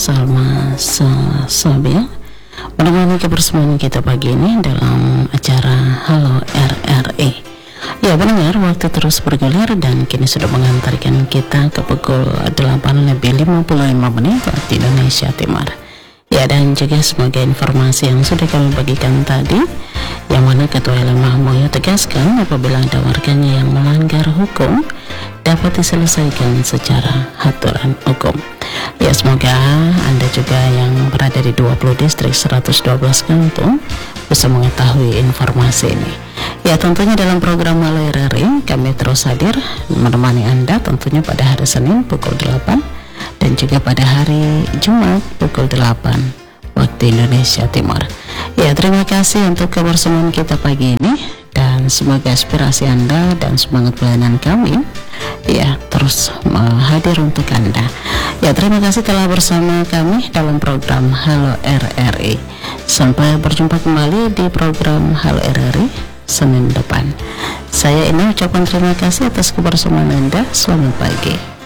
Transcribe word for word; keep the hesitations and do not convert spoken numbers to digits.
Salma Sabil menemani kebersamaan kita pagi ini dalam acara Halo R R E. Ya benar, waktu terus bergulir dan kini sudah mengantarkan kita ke pukul delapan lebih lima puluh lima menit waktu Indonesia Timur. Ya, dan juga semoga informasi yang sudah kami bagikan tadi, yang mana Ketua L M A M U I tegaskan apabila ada warganya yang melanggar hukum dapat diselesaikan secara aturan hukum. Ya, semoga Anda juga yang berada di dua puluh distrik seratus dua belas kanton bisa mengetahui informasi ini. Ya, tentunya dalam program Halo R R E kami terus hadir menemani Anda tentunya pada hari Senin pukul delapan dan juga pada hari Jumat pukul delapan waktu Indonesia Timur. Ya, terima kasih untuk kebersamaan kita pagi ini dan semoga aspirasi Anda dan semangat pelayanan kami ya terus uh, hadir untuk Anda. Ya, terima kasih telah bersama kami dalam program Halo R R E. Sampai berjumpa kembali di program Halo R R E Senin depan. Saya ini ucapkan terima kasih atas kebersamaan Anda. Selamat pagi.